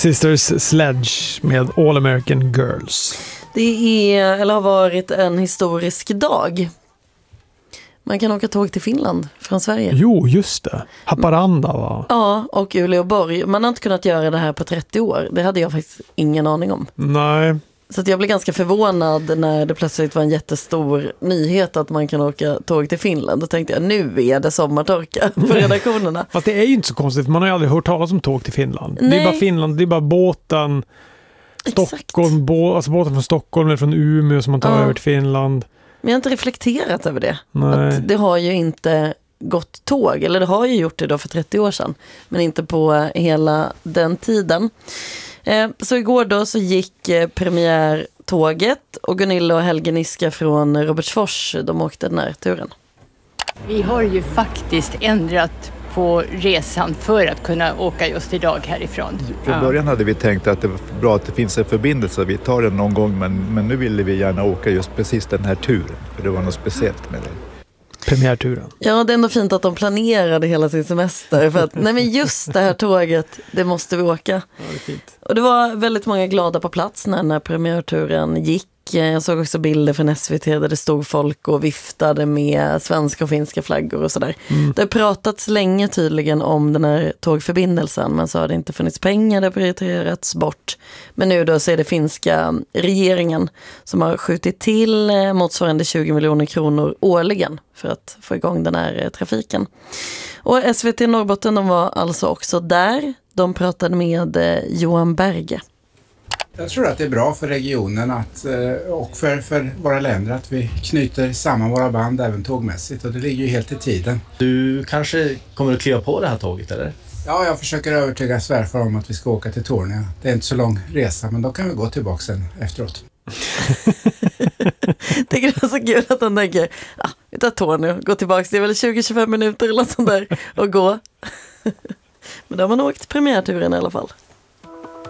Sisters Sledge med All American Girls. Det är, eller har varit, en historisk dag. Man kan åka tåg till Finland från Sverige. Jo, just det. Haparanda, va? Ja, och Uleåborg. Man har inte kunnat göra det här på 30 år. Det hade jag faktiskt ingen aning om. Nej. Så att jag blev ganska förvånad när det plötsligt var en jättestor nyhet att man kan åka tåg till Finland. Då tänkte jag, nu är det sommartorka på redaktionerna. Fast det är ju inte så konstigt, man har ju aldrig hört talas om tåg till Finland. Nej. Det är bara Finland, det är bara båten. Stockholm, alltså båten från Stockholm eller från Umeå som man tar över till Finland. Men jag har inte reflekterat över det. Nej. Att det har ju inte gått tåg, eller det har ju gjort det då för 30 år sedan. Men inte på hela den tiden. Så igår då så gick premiärtåget och Gunilla och Helge Niska från Robertsfors, de åkte den här turen. Vi har ju faktiskt ändrat på resan för att kunna åka just idag härifrån. Från början hade vi tänkt att det var bra att det finns en förbindelse, vi tar den någon gång, men nu ville vi gärna åka just precis den här turen, för det var något speciellt med det. Premiärturen. Ja, det är ändå fint att de planerade hela sin semester för att, nej men just det här tåget, det måste vi åka. Ja, det är fint. Och det var väldigt många glada på plats när den här premiärturen gick. Jag såg också bilder från SVT där det stod folk och viftade med svenska och finska flaggor och sådär. Det har pratats länge tydligen om den här tågförbindelsen, men så har det inte funnits pengar, det har prioriterats bort. Men nu då så är det finska regeringen som har skjutit till motsvarande 20 miljoner kronor årligen för att få igång den här trafiken. Och SVT Norrbotten, de var alltså också där. De pratade med Johan Berge. Jag tror att det är bra för regionen och för våra länder att vi knyter samman våra band även tågmässigt, och det ligger ju helt i tiden. Du kanske kommer att kliva på det här tåget, eller? Ja, jag försöker övertyga svärfar om att vi ska åka till Torneå. Det är inte så lång resa, men då kan vi gå tillbaka sen efteråt. Det är så kul att han tänker, vi tar Torneå, gå tillbaka, det är väl 20-25 minuter eller något sånt där och gå. Men då har man åkt premiärturen i alla fall.